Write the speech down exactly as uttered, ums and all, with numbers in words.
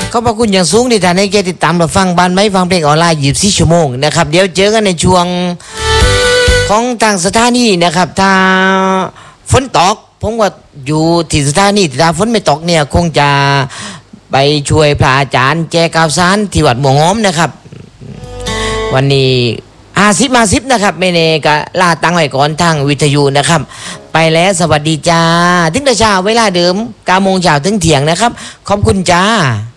ขอบพระคุณอย่างสูงที่ท่านให้เกียรติติดตามรับฟังบ้านไม้ฟังเพลงออนไลน์ยี่สิบสี่ชั่วโมงนะครับเดี๋ยวเจอกันในช่วงของทางสถานีนะครับถ้าฝนตกผมว่าอยู่ที่สถานีถ้าฝนไม่ตกเนี่ยคงจะไปช่วยพระอาจารย์แจกข่าวสารที่วัดหมวงหอมนะครับวันนี้อาซิบมาซิบนะครับไม่เนกะลาตังไว้ก่อนทางวิทยุนะครับไปแล้วสวัสดีจ้าถึงแต่เช้าเวลาเดิมเก้าโมงเช้าถึงเที่ยงนะครับขอบคุณจ้า